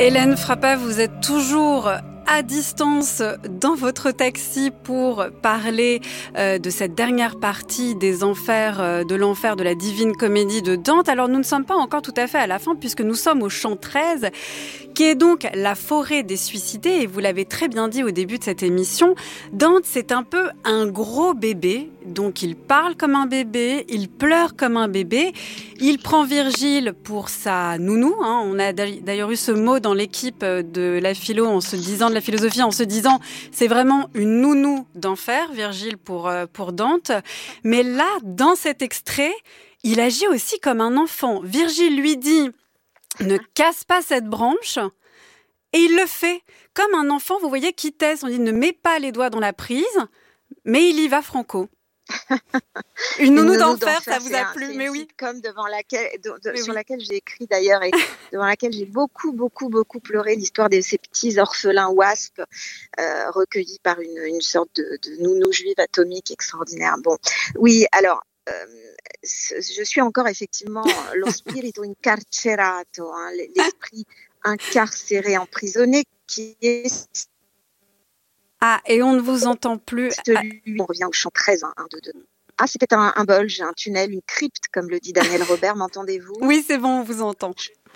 Hélène Frappat, vous êtes toujours à distance dans votre taxi pour parler de cette dernière partie des enfers, de l'enfer de la Divine Comédie de Dante. Alors nous ne sommes pas encore tout à fait à la fin puisque nous sommes au chant 13, qui est donc la forêt des suicidés. Et vous l'avez très bien dit au début de cette émission, Dante c'est un peu un gros bébé. Donc il parle comme un bébé, il pleure comme un bébé, il prend Virgile pour sa nounou. On a d'ailleurs eu ce mot dans l'équipe de la philo de la philosophie en se disant c'est vraiment une nounou d'enfer, Virgile pour Dante. Mais là, dans cet extrait, il agit aussi comme un enfant. Virgile lui dit ne casse pas cette branche. Et il le fait comme un enfant, vous voyez, qui teste. On dit ne mets pas les doigts dans la prise, mais il y va franco. Une nounou d'enfer, ça vous a plu? Mais oui. Comme sur laquelle j'ai écrit d'ailleurs et devant laquelle j'ai beaucoup pleuré l'histoire de ces petits orphelins WASP recueillis par une sorte de nounou juive atomique extraordinaire. Bon, oui, alors je suis encore effectivement lo spirito incarcerato, l'esprit incarcéré, emprisonné, qui est... Ah, et on ne vous entend plus. On revient au chant 13, 1, 2, 2. Ah, c'est peut-être un bulge, un tunnel, une crypte, comme le dit Daniel Robert, m'entendez-vous? Oui, c'est bon, on vous entend.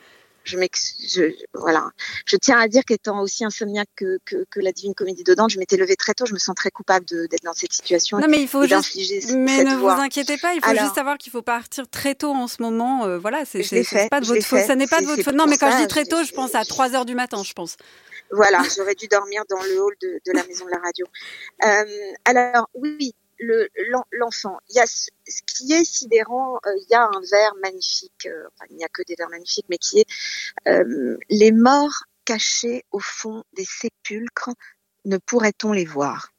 Voilà. Je tiens à dire qu'étant aussi insomniaque que la Divine Comédie de Dante, je m'étais levée très tôt, je me sens très coupable d'être dans cette situation. Non, mais il faut d'infliger mais ne voix. Vous inquiétez pas, il faut juste savoir qu'il faut partir très tôt en ce moment. Voilà, c'est pas de votre faute. Ça n'est pas de votre faute. Non, mais quand je dis très tôt, je pense à 3h du matin, je pense. Voilà, j'aurais dû dormir dans le hall de la maison de la radio. Alors, oui, l'enfant. Il y a ce qui est sidérant, il y a un vers magnifique, il n'y a que des vers magnifiques, mais qui est les morts cachés au fond des sépulcres, ne pourrait-on les voir?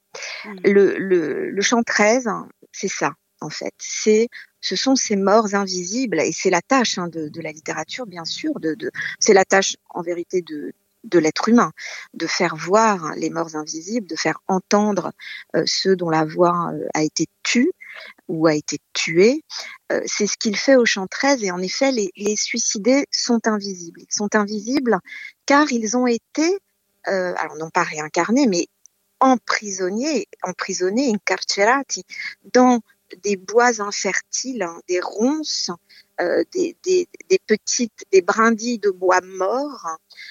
Le chant 13, c'est ça, en fait. Ce sont ces morts invisibles, et c'est la tâche de la littérature, bien sûr, c'est la tâche, en vérité, de l'être humain, de faire voir les morts invisibles, de faire entendre ceux dont la voix a été tue ou a été tuée. C'est ce qu'il fait au chant 13, et en effet, les suicidés sont invisibles. Ils sont invisibles car ils ont été, alors non pas réincarnés, mais emprisonnés, incarcerati, dans des bois infertiles, des ronces, des brindilles de bois morts.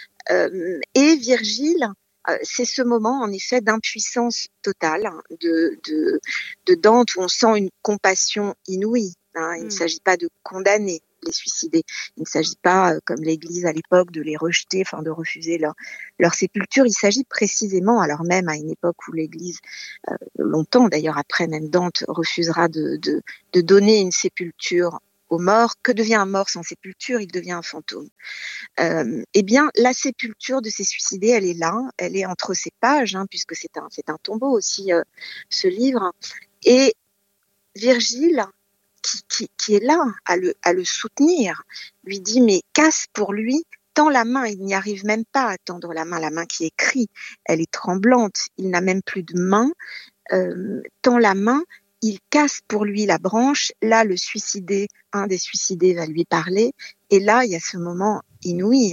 Et Virgile, c'est ce moment en effet d'impuissance totale de Dante, où on sent une compassion inouïe. Il ne s'agit pas de condamner les suicidés, il ne s'agit pas, comme l'Église à l'époque, de les rejeter, de refuser leur sépulture. Il s'agit précisément, alors même à une époque où l'Église, longtemps d'ailleurs après même Dante, refusera de donner une sépulture aux morts. Que devient un mort sans sépulture? Il devient un fantôme. Eh bien, la sépulture de ces suicidés, elle est là, elle est entre ces pages, puisque c'est un tombeau aussi, ce livre. Et Virgile, qui est là à le soutenir, lui dit mais casse pour lui, tend la main. Il n'y arrive même pas à tendre la main qui écrit, elle est tremblante, il n'a même plus de main, tend la main. Il casse pour lui la branche. Là, un des suicidés va lui parler. Et là, il y a ce moment inouï,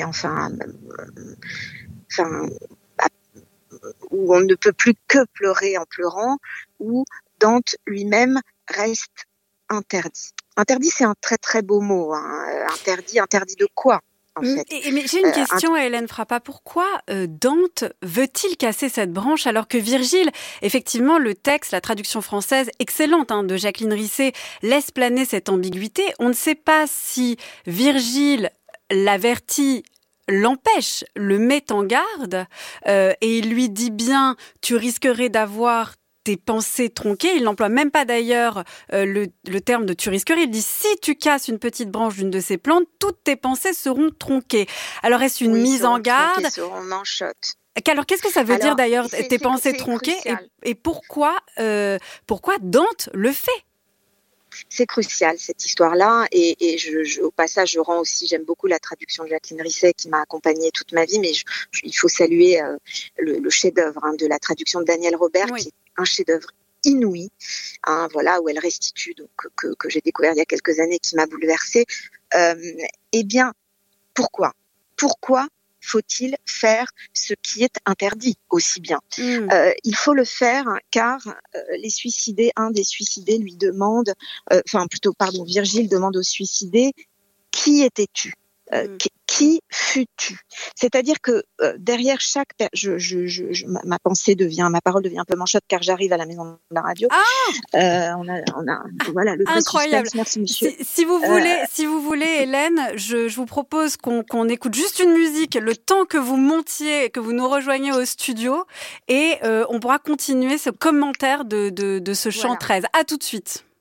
où on ne peut plus que pleurer en pleurant, où Dante lui-même reste interdit. Interdit, c'est un très très beau mot. Interdit de quoi? En fait. Mais j'ai une question à Hélène Frappat. Pourquoi Dante veut-il casser cette branche alors que Virgile, effectivement, le texte, la traduction française excellente de Jacqueline Risset, laisse planer cette ambiguïté. On ne sait pas si Virgile l'avertit, l'empêche, le met en garde et il lui dit bien « tu risquerais d'avoir tes pensées tronquées ». Il n'emploie même pas d'ailleurs le terme de tu risquerais. Il dit si tu casses une petite branche d'une de ces plantes, toutes tes pensées seront tronquées. Alors est-ce une mise en garde? Seront manchottes. Alors qu'est-ce que ça veut dire d'ailleurs tes pensées tronquées et pourquoi Dante le fait? C'est crucial cette histoire-là, et au passage je rends aussi, j'aime beaucoup la traduction de Jacqueline Risset qui m'a accompagnée toute ma vie, mais il faut saluer le chef-d'œuvre de la traduction de Daniel Robert, qui est un chef-d'œuvre inouï, où elle restitue donc que j'ai découvert il y a quelques années, qui m'a bouleversée. Eh bien, pourquoi faut-il faire ce qui est interdit aussi bien. Il faut le faire car un des suicidés lui demande, Virgile demande au suicidé, qui étais-tu ? Qui fus-tu ? C'est-à-dire que derrière chaque, ma parole devient un peu manchotte car j'arrive à la maison de la radio. Voilà le vrai incroyable. suspense. Merci monsieur. Si vous voulez, Hélène, je vous propose qu'on écoute juste une musique, le temps que vous montiez, que vous nous rejoigniez au studio, et on pourra continuer ce commentaire de ce chant 13. À tout de suite.